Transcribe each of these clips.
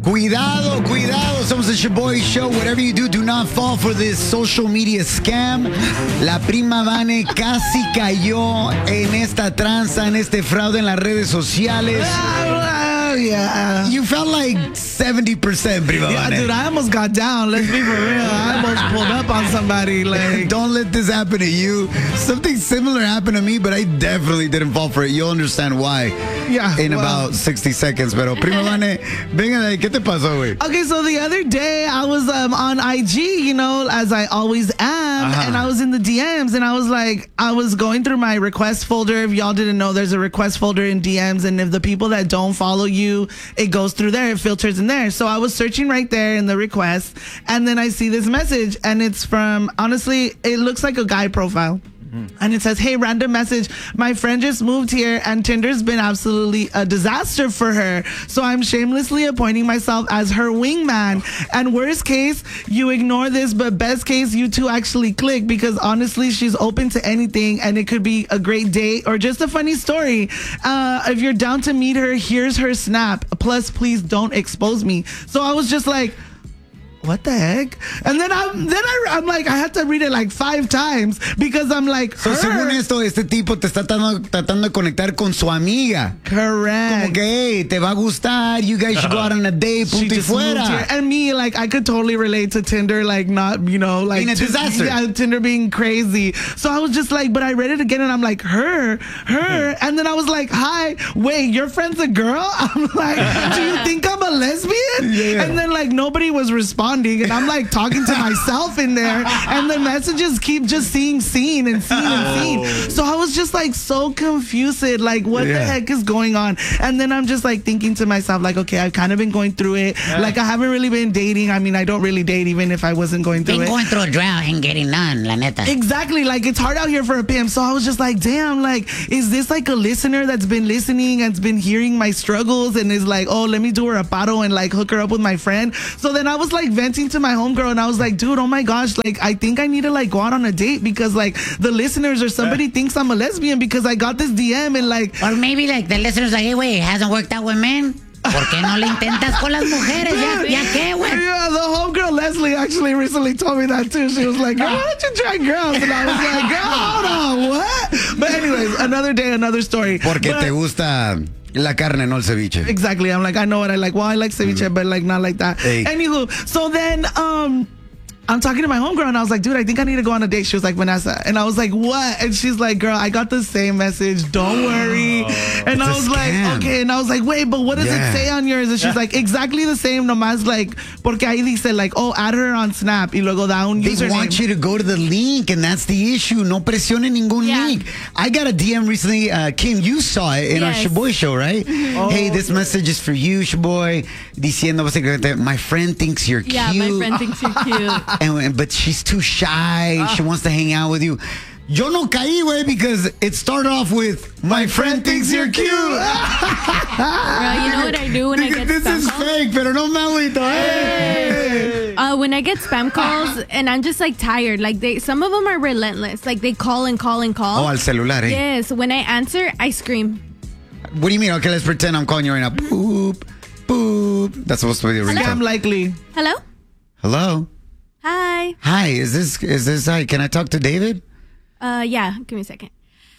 Cuidado, cuidado. Somos the Shaboy Show. Whatever you do not fall for this social media scam. La prima Vane casi cayó en esta tranza, en este fraude en las redes sociales. Yeah. You felt like 70%, prima Yeah, Vane. dude, I almost got down. Let's be for real. I almost pulled up on somebody. Like, Don't let this happen to you. Something similar happened to me, but I definitely didn't fall for it. You'll understand why in about 60 seconds. Pero, prima Vane, venga de ahí. ¿Qué te pasó, güey? okay, so the other day I was on IG, you know, as I always am, and I was in the DMs, and I was like, I was going through my request folder. If y'all didn't know, there's a request folder in DMs, and if the people that don't follow you, it goes through there, it filters in there. So I was searching right there in the request, and then I see this message, and it's from, honestly, it looks like a guy profile. And it says, hey, random message. My friend just moved here and Tinder's been absolutely a disaster for her. So I'm shamelessly appointing myself as her wingman. And worst case, you ignore this, but best case, you two actually click because honestly, she's open to anything and it could be a great date or just a funny story. If you're down to meet her, here's her snap. Plus, please don't expose me. So I was just like, what the heck? And then I'm like, I had to read it like 5 times because I'm like, So, según esto, este tipo te está tratando de conectar con su amiga. Correct. Como que, hey, te va a gustar, you guys should go out on a date, She punto y just moved here. fuera. And me, like, I could totally relate to Tinder, like, not, you know, like, Being a disaster. Yeah, Tinder being crazy. So I was just like, but I read it again and I'm like, her. And then I was like, hi, wait, your friend's a girl? I'm like, do you think I'm a lesbian? Yeah. And then, like, nobody was responding. And I'm like talking to myself in there. And the messages keep just seeing seen. So I was just like so confused. Like, what the heck is going on? And then I'm just like thinking to myself, like, okay, I've kind of been going through it. Like, I haven't really been dating. I mean, I don't really date even if I wasn't going through Been it. going through a drought and getting none, la neta. Exactly. Like, it's hard out here for a pimp. So I was just like, damn, like, is this like a listener that's been listening and's been hearing my struggles and is like, oh, let me do her a paro and like hook her up with my friend. So then I was like venting to my homegirl and I was like, dude, oh my gosh, like, I think I need to like go out on a date because like the listeners or somebody thinks I'm a lesbian because I got this DM and like. Or maybe like the listeners like, hey, güey, it hasn't worked out with men. ¿Por qué no le intentas con las mujeres? ¿Ya qué, güey? Yeah, the homegirl Leslie actually recently told me that too. She was like, girl, why don't you try girls? And I was like, girl, hold on, what? But anyways, another day, another story. Porque te gusta la carne, no el ceviche. Exactly. I'm like, I know what I like. Well, I like ceviche, but like not like that. Hey. Anywho, so then I'm talking to my homegirl and I was like, dude, I think I need to go on a date. She was like, Vanessa. And I was like, what? And she's like, girl, I got the same message. Don't worry. And I was like, okay. And I was like, wait, but what does it say on yours? And she's like, exactly the same. Nomás like, porque ahí dice like, oh, add her on Snap. Y luego da un They username. want you to go to the link, and that's the issue. No presionen ningún link. I got a DM recently. Kim, you saw it in our Shaboy show, right? Hey, this message is for you, Shaboy. Diciendo básicamente, my friend thinks you're cute. Yeah, my friend thinks you're cute. But she's too shy. She wants to hang out with you. Yo no caí, güey, because it started off with, my friend thinks you're cute. Girl, you know what I do when I get This spam is calls? fake, pero no me agüito. Hey. When I get spam calls and I'm just like tired, like some of them are relentless. Like they call and call and call. Oh, al celular, eh? Yes, when I answer, I scream. What do you mean? Okay, let's pretend I'm calling you right now. Boop, boop. That's supposed to be the Scam ringtone. likely. Hello? Hello? Hi. Hi, is this, hi, can I talk to David? Yeah, give me a second.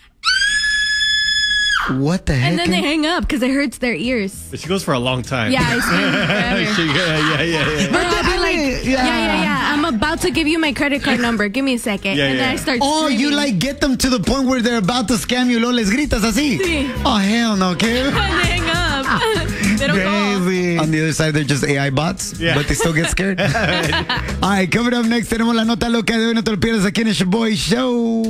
What the heck? And then they hang up because it hurts their ears. She goes for a long time. Yeah, I scream forever. yeah. But I'll be like, yeah. I'm about to give you my credit card number. Give me a second. Yeah, and then yeah. I start Oh, screaming. you like get them to the point where they're about to scam you, luego les gritas así? Sí. Oh, hell no, Kim. And they hang up. They don't call. Crazy. On the other side, they're just AI bots, but they still get scared. All right, coming up next, tenemos la nota loca de hoy. No te lo pierdas aquí en el Shaboy Show.